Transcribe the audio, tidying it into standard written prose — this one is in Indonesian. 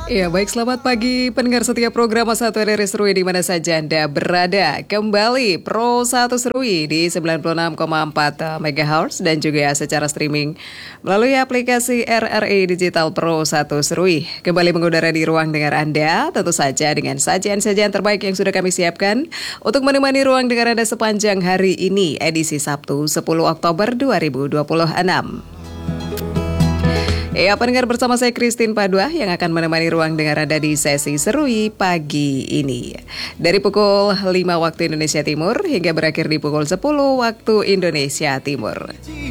Ya baik, selamat pagi pendengar setiap program Satu RRI Serui di mana saja Anda berada. Kembali Pro 1 Serui di 96,4 MHz dan juga secara streaming melalui aplikasi RRI Digital Pro 1 Serui. Kembali mengudara di ruang dengar Anda, tentu saja dengan sajian-sajian terbaik yang sudah kami siapkan untuk menemani ruang dengar Anda sepanjang hari ini, edisi Sabtu 10 Oktober 2026. Ya, pendengar, bersama saya Christine Padua yang akan menemani ruang dengar Anda di sesi Serui pagi ini. Dari pukul 5 waktu Indonesia Timur hingga berakhir di pukul 10 waktu Indonesia Timur.